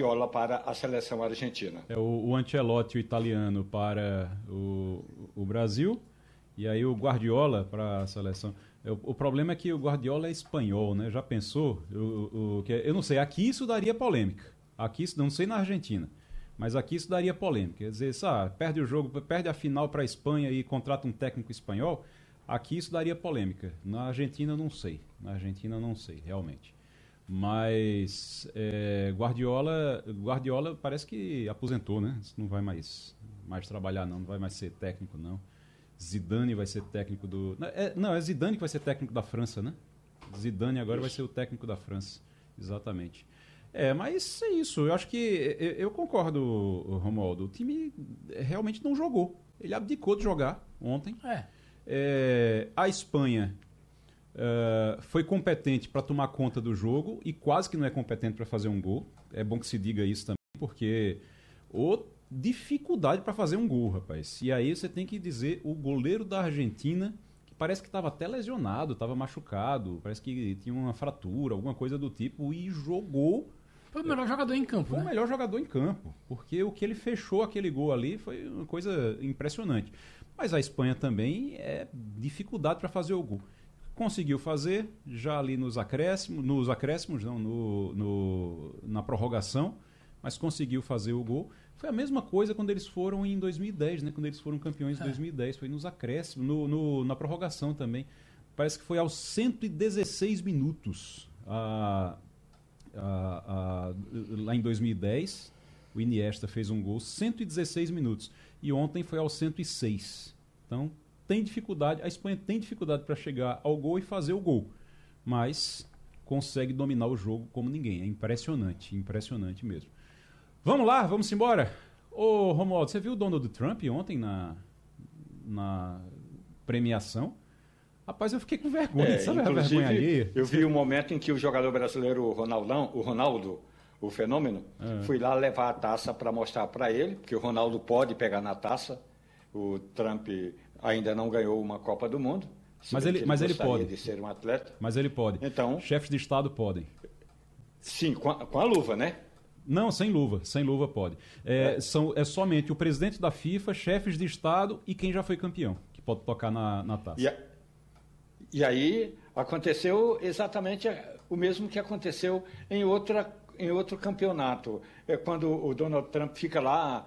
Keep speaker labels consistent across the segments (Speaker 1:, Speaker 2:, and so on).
Speaker 1: Guardiola para a seleção argentina.
Speaker 2: O Ancelotti, o italiano, para o Brasil, e aí o Guardiola para a seleção. O problema é que o Guardiola é espanhol, né? Já pensou? Eu não sei, aqui isso daria polêmica. Aqui isso, não sei na Argentina, mas aqui isso daria polêmica. Quer dizer, perde o jogo, perde a final para a Espanha e contrata um técnico espanhol, aqui isso daria polêmica. Na Argentina não sei. Na Argentina não sei, realmente. Mas Guardiola parece que aposentou, né? Não vai mais trabalhar, não vai mais ser técnico, não. Zidane vai ser técnico do... Não, é Zidane que vai ser técnico da França, né? Zidane agora vai ser o técnico da França, exatamente. Mas é isso, eu acho que eu concordo, Romualdo, o time realmente não jogou. Ele abdicou de jogar ontem. A Espanha foi competente para tomar conta do jogo e quase que não é competente para fazer um gol. É bom que se diga isso também, porque dificuldade para fazer um gol, rapaz. E aí você tem que dizer o goleiro da Argentina, que parece que estava até lesionado, estava machucado, parece que tinha uma fratura, alguma coisa do tipo, e jogou.
Speaker 3: Foi o melhor jogador em campo,
Speaker 2: Foi o melhor jogador em campo, porque o que ele fechou aquele gol ali foi uma coisa impressionante. Mas a Espanha também é dificuldade para fazer o gol. Conseguiu fazer, já ali nos acréscimos não, na prorrogação, mas conseguiu fazer o gol. Foi a mesma coisa quando eles foram em 2010, né? Quando eles foram campeões em 2010, foi nos acréscimos, na prorrogação também. Parece que foi aos 116 minutos. Lá em 2010, o Iniesta fez um gol, 116 minutos. E ontem foi aos 106. Então, tem dificuldade, a Espanha tem dificuldade para chegar ao gol e fazer o gol. Mas consegue dominar o jogo como ninguém. É impressionante, impressionante mesmo. Vamos lá, vamos embora. Ô, Romualdo, você viu o Donald Trump ontem na premiação? Rapaz, eu fiquei com vergonha, sabe a vergonha ali?
Speaker 1: Eu vi o momento em que o jogador brasileiro, o Ronaldo, o fenômeno, foi lá levar a taça para mostrar para ele, porque o Ronaldo pode pegar na taça. O Trump ainda não ganhou uma Copa do Mundo.
Speaker 2: Mas ele pode.
Speaker 1: De ser um atleta.
Speaker 2: Mas ele pode.
Speaker 1: Então,
Speaker 2: chefes de Estado podem.
Speaker 1: Sim, com a luva, né?
Speaker 2: Não, sem luva pode. É somente o presidente da FIFA, chefes de Estado e quem já foi campeão, que pode tocar na taça.
Speaker 1: E aí aconteceu exatamente o mesmo que aconteceu em outro campeonato. Quando o Donald Trump fica lá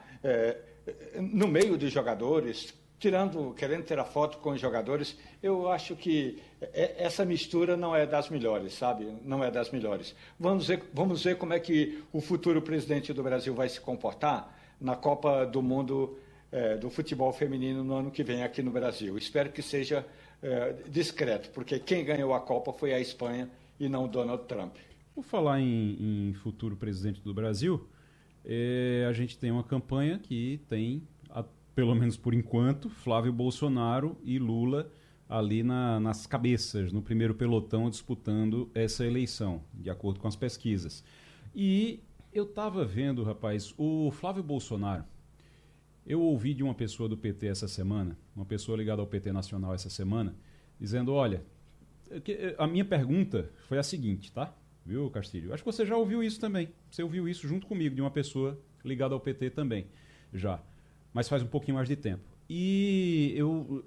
Speaker 1: no meio dos jogadores, querendo tirar foto com os jogadores, eu acho que essa mistura não é das melhores, sabe? Não é das melhores. Vamos ver como é que o futuro presidente do Brasil vai se comportar na Copa do Mundo do futebol feminino no ano que vem aqui no Brasil. Espero que seja discreto, porque quem ganhou a Copa foi a Espanha e não Donald Trump.
Speaker 2: Por falar em futuro presidente do Brasil, a gente tem uma campanha que tem, pelo menos por enquanto, Flávio Bolsonaro e Lula ali nas cabeças, no primeiro pelotão, disputando essa eleição, de acordo com as pesquisas. E eu estava vendo, rapaz, o Flávio Bolsonaro. Eu ouvi de uma pessoa do PT essa semana, uma pessoa ligada ao PT Nacional essa semana, dizendo, olha, a minha pergunta foi a seguinte, tá? Viu, Castilho? Acho que você já ouviu isso também. Você ouviu isso junto comigo, de uma pessoa ligada ao PT também, já. Mas faz um pouquinho mais de tempo. E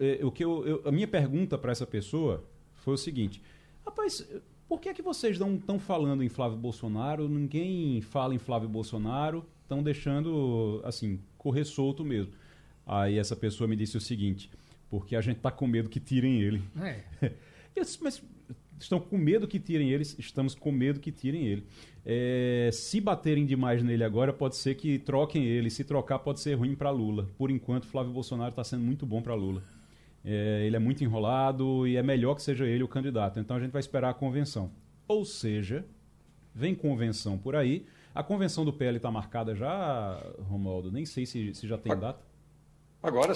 Speaker 2: a minha pergunta para essa pessoa foi o seguinte, rapaz, por que é que vocês não estão falando em Flávio Bolsonaro, ninguém fala em Flávio Bolsonaro, estão deixando, assim, correr solto mesmo? Aí essa pessoa me disse o seguinte, porque a gente está com medo que tirem ele. Eu disse, mas estão com medo que tirem ele? Estamos com medo que tirem ele. Se baterem demais nele agora, pode ser que troquem ele. Se trocar, pode ser ruim para Lula. Por enquanto, Flávio Bolsonaro está sendo muito bom para Lula. Ele é muito enrolado e é melhor que seja ele o candidato. Então a gente vai esperar a convenção. Ou seja, vem convenção por aí. A convenção do PL está marcada já, Romualdo? Nem sei se já tem data.
Speaker 1: Agora,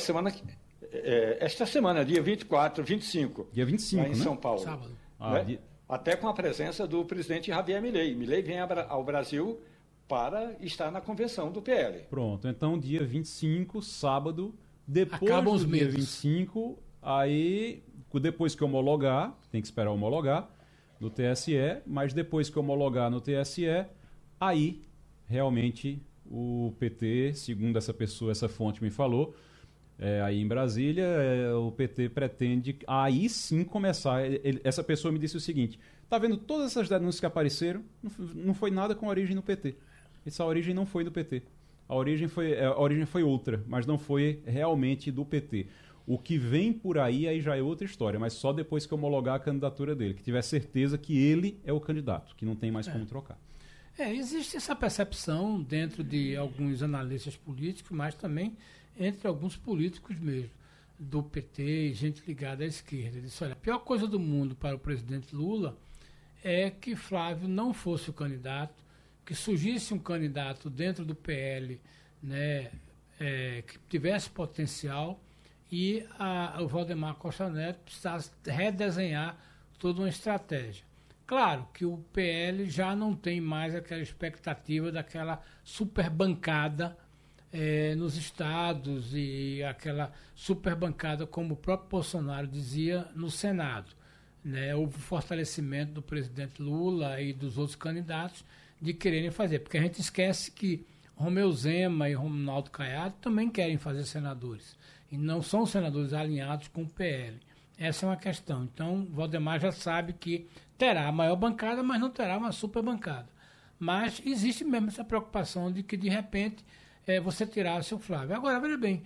Speaker 1: esta semana, dia 24, 25.
Speaker 2: Dia 25,
Speaker 1: lá em São Paulo.
Speaker 3: Sábado.
Speaker 1: Né? Até com a presença do presidente Javier Milei. Milei vem ao Brasil para estar na convenção do PL.
Speaker 2: Pronto, então dia 25, sábado, depois
Speaker 3: Acabam os
Speaker 2: do dia
Speaker 3: meses.
Speaker 2: 25, aí, depois que homologar, tem que esperar homologar no TSE, mas depois que homologar no TSE, aí realmente o PT, segundo essa pessoa, essa fonte me falou, aí em Brasília, o PT pretende aí sim começar. Essa pessoa me disse o seguinte: tá vendo todas essas denúncias que apareceram? Não foi nada com origem no PT. Essa origem não foi do PT. A origem foi outra, mas não foi realmente do PT. O que vem por aí já é outra história, mas só depois que homologar a candidatura dele, que tiver certeza que ele é o candidato, que não tem mais como trocar.
Speaker 3: Existe essa percepção dentro de alguns analistas políticos, mas também entre alguns políticos mesmo, do PT e gente ligada à esquerda. Ele disse: olha, a pior coisa do mundo para o presidente Lula é que Flávio não fosse o candidato, que surgisse um candidato dentro do PL, né, que tivesse potencial, e o Valdemar Costa Neto precisasse redesenhar toda uma estratégia. Claro que o PL já não tem mais aquela expectativa daquela super bancada nos estados e aquela super bancada, como o próprio Bolsonaro dizia, no Senado. Né? Houve fortalecimento do presidente Lula e dos outros candidatos de quererem fazer, porque a gente esquece que Romeu Zema e Ronaldo Caiado também querem fazer senadores, e não são senadores alinhados com o PL. Essa é uma questão. Então, Valdemar já sabe que terá a maior bancada, mas não terá uma super bancada. Mas existe mesmo essa preocupação de que, de repente, você tirasse o Flávio. Agora, veja bem,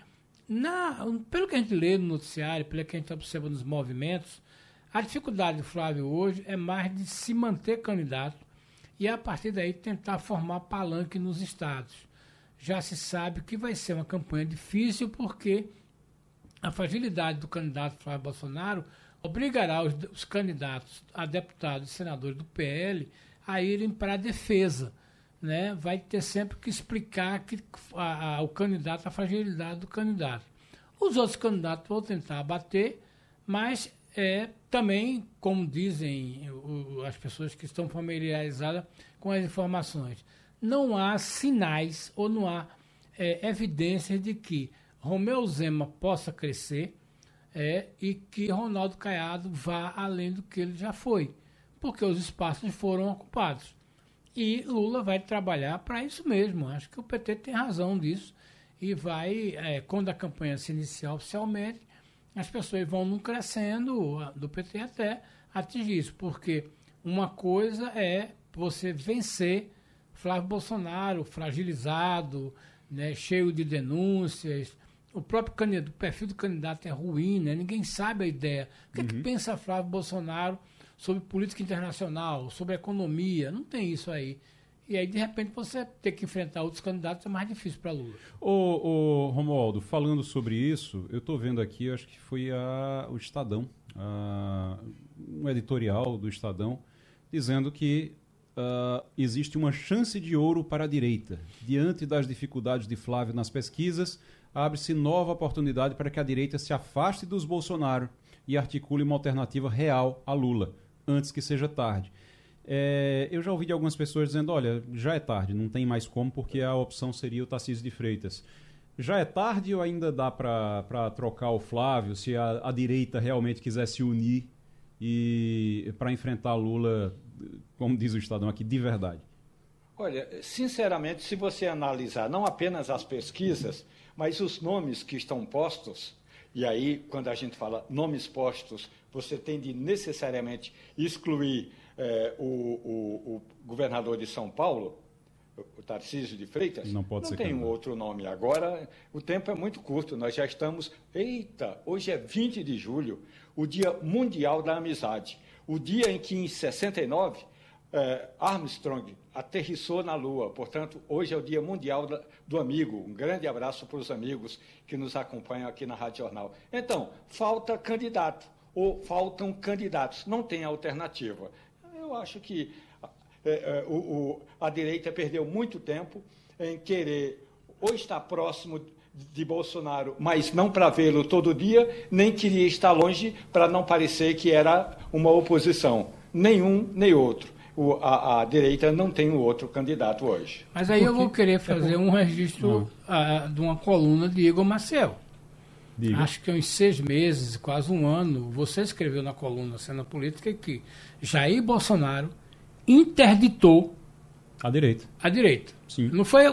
Speaker 3: pelo que a gente lê no noticiário, pelo que a gente observa nos movimentos, a dificuldade do Flávio hoje é mais de se manter candidato e, a partir daí, tentar formar palanque nos estados. Já se sabe que vai ser uma campanha difícil, porque a fragilidade do candidato Flávio Bolsonaro obrigará os candidatos a deputados e senadores do PL a irem para a defesa. Né? Vai ter sempre que explicar o candidato, a fragilidade do candidato. Os outros candidatos vão tentar abater, mas também, como dizem as pessoas que estão familiarizadas com as informações, não há sinais ou não há evidências de que Romeu Zema possa crescer e que Ronaldo Caiado vá além do que ele já foi, porque os espaços foram ocupados. E Lula vai trabalhar para isso mesmo. Acho que o PT tem razão disso e vai, quando a campanha se iniciar oficialmente, as pessoas vão não crescendo do PT até atingir isso, porque uma coisa é você vencer Flávio Bolsonaro fragilizado, né, cheio de denúncias. O próprio candidato, o perfil do candidato é ruim, né? Ninguém sabe a ideia. O que é que pensa Flávio Bolsonaro sobre política internacional, sobre economia? Não tem isso aí. E aí, de repente, você ter que enfrentar outros candidatos é mais difícil para Lula.
Speaker 2: Ô, Romualdo, falando sobre isso, eu estou vendo aqui, acho que foi o Estadão, um editorial do Estadão, dizendo que existe uma chance de ouro para a direita. Diante das dificuldades de Flávio nas pesquisas, abre-se nova oportunidade para que a direita se afaste dos Bolsonaro e articule uma alternativa real a Lula, antes que seja tarde. Eu já ouvi de algumas pessoas dizendo: olha, já é tarde, não tem mais como, porque a opção seria o Tarcísio de Freitas. Já é tarde ou ainda dá para trocar o Flávio, se a direita realmente quiser se unir e para enfrentar Lula, como diz o Estadão aqui, de verdade?
Speaker 1: Olha, sinceramente, se você analisar não apenas as pesquisas, mas os nomes que estão postos, e aí, quando a gente fala nomes postos, você tem de necessariamente excluir o governador de São Paulo, o Tarcísio de Freitas.
Speaker 2: Não pode ser.
Speaker 1: Não tem um outro nome. Agora, o tempo é muito curto, nós já estamos... Hoje é 20 de julho, o Dia Mundial da Amizade. O dia em que, em 69, Armstrong aterrissou na Lua. Portanto, hoje é o Dia Mundial do Amigo. Um grande abraço para os amigos que nos acompanham aqui na Rádio Jornal. Então, falta candidato, ou faltam candidatos, não tem alternativa. Eu acho que a direita perdeu muito tempo em querer ou estar próximo de Bolsonaro, mas não para vê-lo todo dia, nem queria estar longe para não parecer que era uma oposição. Nenhum, nem outro. A direita não tem um outro candidato hoje.
Speaker 3: Mas aí eu vou querer fazer um registro de uma coluna de Igor Maciel. Diga. Acho que uns 6 meses, quase um ano, você escreveu na coluna Cena Política que Jair Bolsonaro interditou
Speaker 2: À direita.
Speaker 3: À direita.
Speaker 2: Sim.
Speaker 3: Não foi